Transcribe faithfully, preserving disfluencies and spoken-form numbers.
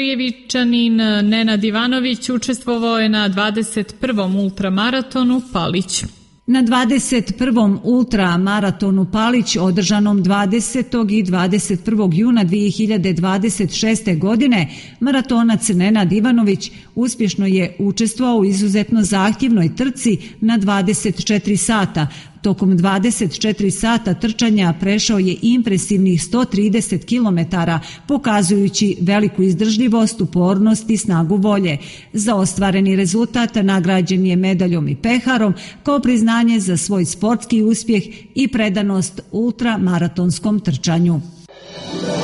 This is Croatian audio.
Sarajevičanin Nenad Ivanović učestvovao je na dvadeset prvom ultramaratonu Palić. Na dvadeset prvom ultramaratonu Palić održanom dvadesetog i dvadeset prvog juna dvije hiljade dvadeset šeste. godine maratonac Nenad Ivanović uspješno je učestvovao u izuzetno zahtjevnoj trci na dvadeset četiri sata. Tokom dvadeset četiri sata trčanja prešao je impresivnih sto trideset kilometara, pokazujući veliku izdržljivost, upornost i snagu volje. Za ostvareni rezultat nagrađen je medaljom i peharom kao priznanje za svoj sportski uspjeh i predanost ultramaratonskom trčanju.